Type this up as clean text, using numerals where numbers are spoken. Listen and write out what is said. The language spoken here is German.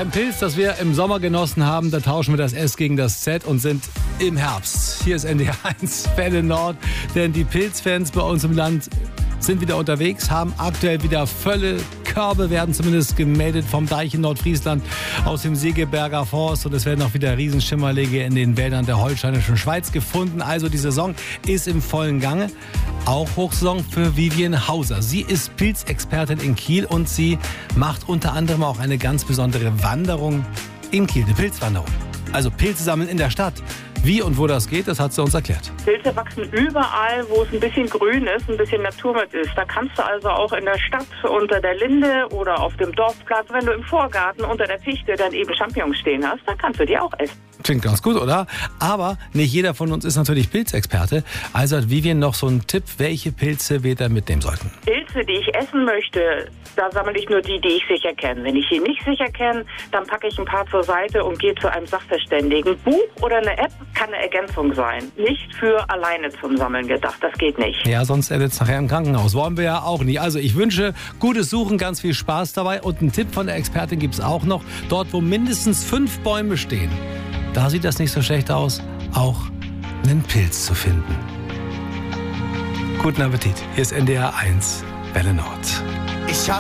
Beim Pilz, das wir im Sommer genossen haben, da tauschen wir das S gegen das Z und sind im Herbst. Hier ist NDR 1 Welle Nord, denn die Pilzfans bei uns im Land sind wieder unterwegs, haben aktuell wieder volle Körbe, werden zumindest gemeldet vom Deich in Nordfriesland, aus dem Segeberger Forst, und es werden auch wieder Riesenschimmerlinge in den Wäldern der holsteinischen Schweiz gefunden. Also die Saison ist im vollen Gange. Auch Hochsaison für Vivian Hauser. Sie ist Pilzexpertin in Kiel und sie macht unter anderem auch eine ganz besondere Wanderung in Kiel, eine Pilzwanderung. Also Pilze sammeln in der Stadt. Wie und wo das geht, das hat sie uns erklärt. Pilze wachsen überall, wo es ein bisschen grün ist, ein bisschen Natur mit ist. Da kannst du also auch in der Stadt unter der Linde oder auf dem Dorfplatz, wenn du im Vorgarten unter der Fichte dann eben Champignons stehen hast, dann kannst du die auch essen. Klingt ganz gut, oder? Aber nicht jeder von uns ist natürlich Pilzexperte. Also hat Vivian noch so einen Tipp, welche Pilze wir da mitnehmen sollten. Pilze, die ich essen möchte, da sammle ich nur die ich sicher kenne. Wenn ich die nicht sicher kenne, dann packe ich ein paar zur Seite und gehe zu einem Sachverständigen. Buch oder eine App kann eine Ergänzung sein. Nicht für alleine zum Sammeln gedacht. Das geht nicht. Ja, sonst endet es nachher im Krankenhaus. Wollen wir ja auch nie. Also ich wünsche gutes Suchen, ganz viel Spaß dabei. Und einen Tipp von der Expertin gibt es auch noch. Dort, wo mindestens 5 Bäume stehen, da sieht das nicht so schlecht aus, auch einen Pilz zu finden. Guten Appetit. Hier ist NDR 1 Welle Nord. Ich hab